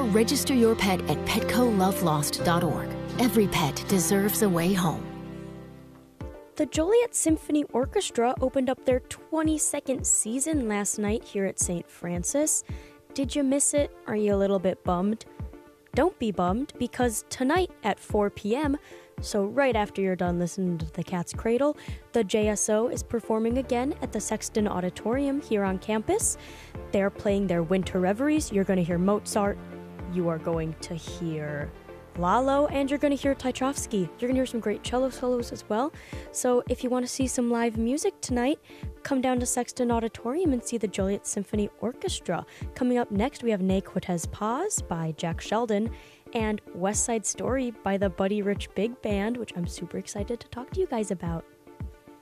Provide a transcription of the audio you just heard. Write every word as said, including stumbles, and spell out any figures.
Register your pet at petco love lost dot org. Every pet deserves a way home. The Joliet Symphony Orchestra opened up their twenty-second season last night here at Saint Francis. Did you miss it? Are you a little bit bummed? Don't be bummed, because tonight at four p.m., so right after you're done listening to The Cat's Cradle, the J S O is performing again at the Sexton Auditorium here on campus. They're playing their Winter Reveries. You're going to hear Mozart. You are going to hear Lalo, and you're going to hear Tchaikovsky. You're going to hear some great cello solos as well. So if you want to see some live music tonight, come down to Sexton Auditorium and see the Joliet Symphony Orchestra. Coming up next, we have Ne Cortez Paz by Jack Sheldon and West Side Story by the Buddy Rich Big Band, which I'm super excited to talk to you guys about.